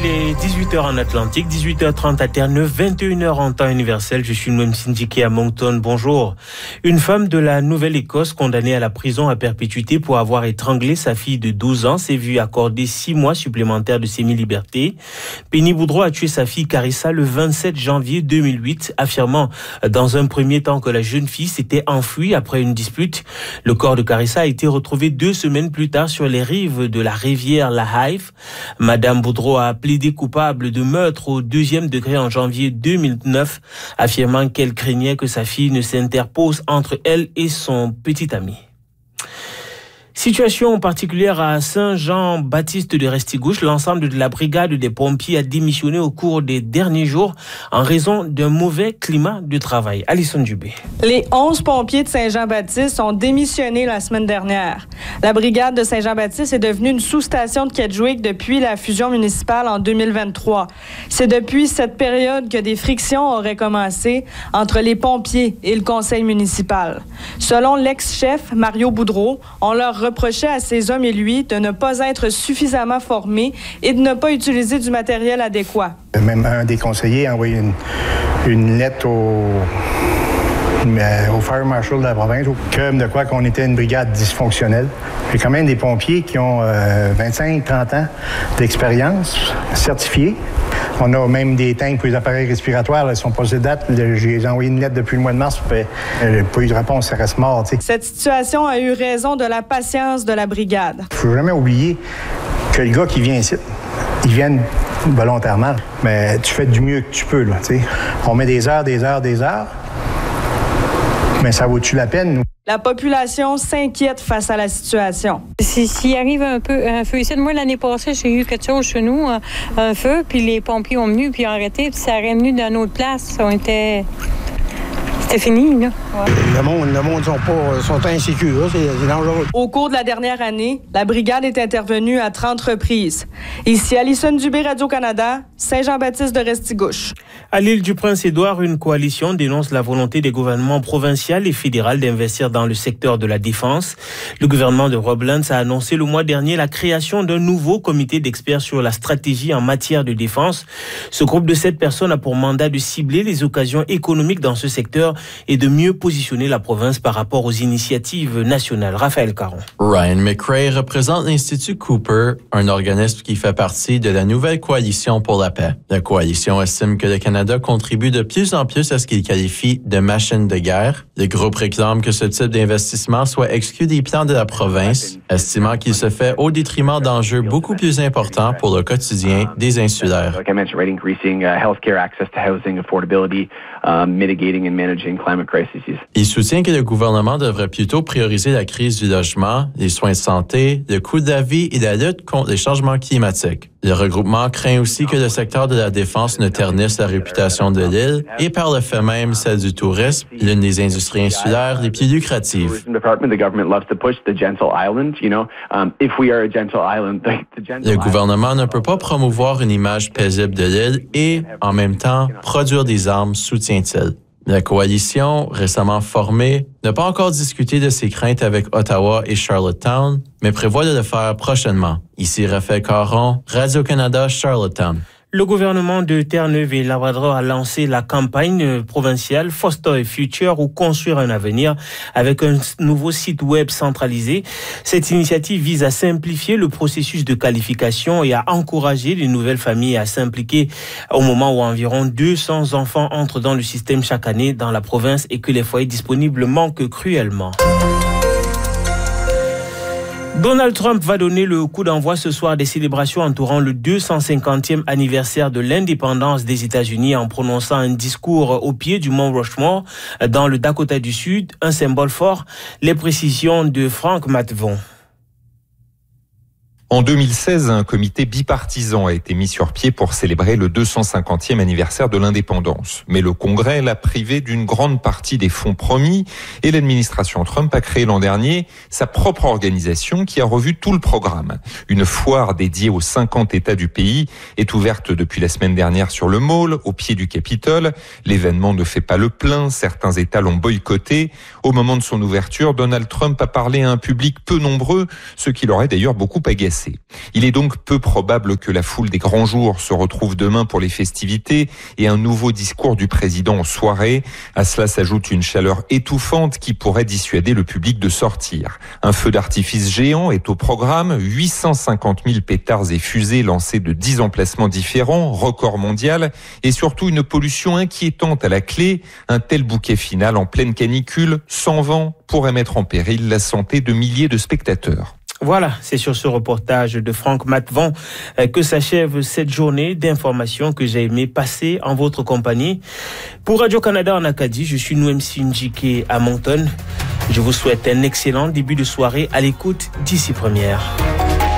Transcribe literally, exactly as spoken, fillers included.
Il est dix-huit heures en Atlantique, dix-huit heures trente à Terre-Neuve, vingt et une heures en temps universel. Je suis Noam Sindiki à Moncton. Bonjour. Une femme de la Nouvelle-Écosse condamnée à la prison à perpétuité pour avoir étranglé sa fille de douze ans s'est vue accorder six mois supplémentaires de semi-liberté. Penny Boudreau a tué sa fille Carissa le vingt-sept janvier deux mille huit, affirmant dans un premier temps que la jeune fille s'était enfuie après une dispute. Le corps de Carissa a été retrouvé deux semaines plus tard sur les rives de la rivière La Hive. Madame Boudreau a plaidé coupable de meurtre au deuxième degré en janvier deux mille neuf, affirmant qu'elle craignait que sa fille ne s'interpose entre elle et son petit ami. Situation particulière à Saint-Jean-Baptiste de Restigouche. L'ensemble de la brigade des pompiers a démissionné au cours des derniers jours en raison d'un mauvais climat de travail. Alison Dubé. Les onze pompiers de Saint-Jean-Baptiste ont démissionné la semaine dernière. La brigade de Saint-Jean-Baptiste est devenue une sous-station de Kedgewick depuis la fusion municipale en deux mille vingt-trois. C'est depuis cette période que des frictions auraient commencé entre les pompiers et le conseil municipal. Selon l'ex-chef Mario Boudreau, on leur reprochait à ces hommes et lui de ne pas être suffisamment formés et de ne pas utiliser du matériel adéquat. Même un des conseillers a envoyé une, une lettre au, au Fire Marshal de la province, comme de quoi qu'on était une brigade dysfonctionnelle. Il y a quand même des pompiers qui ont euh, vingt-cinq à trente ans d'expérience, certifiés. On a même des tanks pour les appareils respiratoires, ils sont passés de date. J'ai envoyé une lettre depuis le mois de mars, puis euh, pas eu de réponse, ça reste mort. T'sais. Cette situation a eu raison de la patience de la brigade. Il ne faut jamais oublier que le gars qui vient ici, il vient volontairement, mais tu fais du mieux que tu peux. Là, t'sais. On met des heures, des heures, des heures, mais ça vaut-tu la peine? La population s'inquiète face à la situation. S'il arrive un peu un feu ici, moi l'année passée, j'ai eu quelque chose chez nous, un, un feu, puis les pompiers ont venu, puis ont arrêté, puis ça aurait venu dans une autre place. On était... C'était fini, là. Ouais. Le monde, le monde sont pas, sont insécures, c'est, c'est dangereux. Au cours de la dernière année, la brigade est intervenue à trente reprises. Ici, Alison Dubé, Radio-Canada, Saint-Jean-Baptiste de Restigouche. À l'île du Prince-Édouard, une coalition dénonce la volonté des gouvernements provincial et fédéral d'investir dans le secteur de la défense. Le gouvernement de Rob Lance a annoncé le mois dernier la création d'un nouveau comité d'experts sur la stratégie en matière de défense. Ce groupe de sept personnes a pour mandat de cibler les occasions économiques dans ce secteur et de mieux positionner la province par rapport aux initiatives nationales. Raphaël Caron. Ryan McRae représente l'Institut Cooper, un organisme qui fait partie de la nouvelle coalition pour la paix. La coalition estime que le Canada contribue de plus en plus à ce qu'il qualifie de machine de guerre. Le groupe réclame que ce type d'investissement soit exclu des plans de la province, estimant qu'il se fait au détriment d'enjeux beaucoup plus importants pour le quotidien des insulaires. Il soutient que le gouvernement devrait plutôt prioriser la crise du logement, les soins de santé, le coût de la vie et la lutte contre les changements climatiques. Le regroupement craint aussi que le secteur de la défense ne ternisse la réputation de l'île et par le fait même celle du tourisme, l'une des industries insulaires les plus lucratives. Le gouvernement ne peut pas promouvoir une image paisible de l'île et, en même temps, produire des armes, soutient-il. La coalition, récemment formée, n'a pas encore discuté de ses craintes avec Ottawa et Charlottetown, mais prévoit de le faire prochainement. Ici Raphaël Caron, Radio-Canada, Charlottetown. Le gouvernement de Terre-Neuve et Labrador a lancé la campagne provinciale Foster a Future ou Construire un avenir avec un nouveau site web centralisé. Cette initiative vise à simplifier le processus de qualification et à encourager les nouvelles familles à s'impliquer au moment où environ deux cents enfants entrent dans le système chaque année dans la province et que les foyers disponibles manquent cruellement. Donald Trump va donner le coup d'envoi ce soir des célébrations entourant le deux cent cinquantième anniversaire de l'indépendance des États-Unis en prononçant un discours au pied du mont Rushmore dans le Dakota du Sud, un symbole fort. Les précisions de Franck Matvon. En deux mille seize, un comité bipartisan a été mis sur pied pour célébrer le deux cent cinquantième anniversaire de l'indépendance. Mais le Congrès l'a privé d'une grande partie des fonds promis et l'administration Trump a créé l'an dernier sa propre organisation qui a revu tout le programme. Une foire dédiée aux cinquante États du pays est ouverte depuis la semaine dernière sur le Mall, au pied du Capitole. L'événement ne fait pas le plein, certains États l'ont boycotté. Au moment de son ouverture, Donald Trump a parlé à un public peu nombreux, ce qui l'aurait d'ailleurs beaucoup agacé. blessés. Il est donc peu probable que la foule des grands jours se retrouve demain pour les festivités et un nouveau discours du président en soirée. À cela s'ajoute une chaleur étouffante qui pourrait dissuader le public de sortir. Un feu d'artifice géant est au programme, huit cent cinquante mille pétards et fusées lancés de dix emplacements différents, record mondial, et surtout une pollution inquiétante à la clé. Un tel bouquet final en pleine canicule, sans vent, pourrait mettre en péril la santé de milliers de spectateurs. Voilà, c'est sur ce reportage de Franck Matvon que s'achève cette journée d'information que j'ai aimé passer en votre compagnie. Pour Radio-Canada en Acadie, je suis Noem Sindjike à Moncton. Je vous souhaite un excellent début de soirée à l'écoute d'ici première.